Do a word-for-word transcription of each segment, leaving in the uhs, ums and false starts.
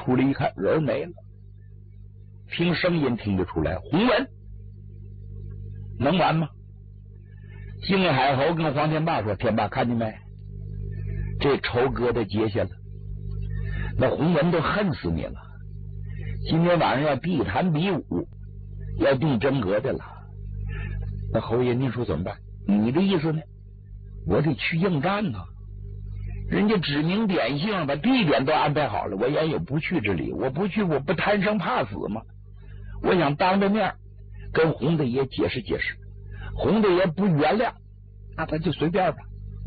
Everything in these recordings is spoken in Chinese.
出来一看，人没了。听声音听得出来，洪文能完吗？靖海侯跟黄天霸说：“天霸，看见没？这仇疙瘩结下了，那洪文都恨死你了。今天晚上要地坛比武，要定真格的了。那侯爷，您说怎么办？你的意思呢？我得去应战呢。人家指名点姓，把地点都安排好了，我也有不去之理。我不去，我不贪生怕死吗？我想当着面跟洪大爷解释解释，洪大爷不原谅，那他就随便吧。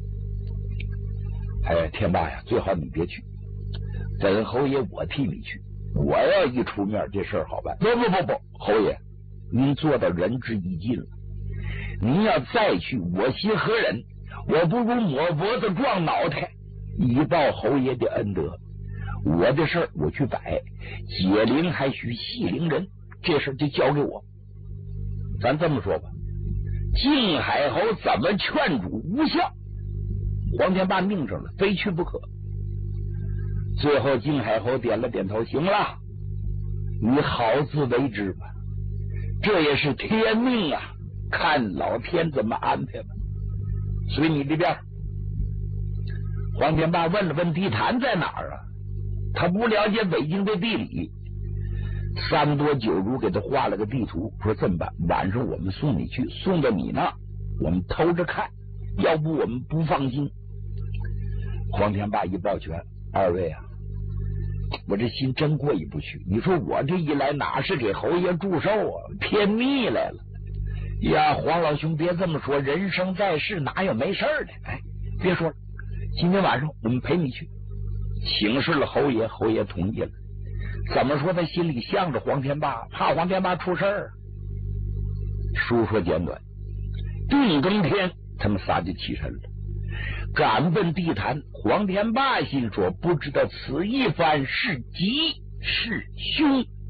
哎，天霸呀，最好你别去，本侯爷我替你去。我要一出面，这事儿好办。不不不不，侯爷，您做到仁至义尽了。您要再去，我心何忍？我不如抹脖子撞脑袋，以报侯爷的恩德。我的事儿我去摆，解铃还须系铃人，这事儿就交给我。咱这么说吧，靖海侯怎么劝阻无效，黄天霸命上了，非去不可。最后靖海侯点了点头，行了，你好自为之吧，这也是天命啊，看老天怎么安排吧，随你这边。黄天霸问了问地坛在哪儿啊，他不了解北京的地理。三多九如给他画了个地图，说这么办，晚上我们送你去，送到你那我们偷着看，要不我们不放心。黄天霸一抱拳，二位啊，我这心真过意不去。你说我这一来哪是给侯爷祝寿啊，偏蜜来了呀！黄老兄别这么说，人生在世哪有没事的？哎，别说了，今天晚上我们陪你去。请示了侯爷，侯爷同意了。怎么说他心里向着黄天霸，怕黄天霸出事儿。书说简短，定更天他们仨就起身了，赶奔地坛。黄天霸心说，不知道此一番是吉是凶。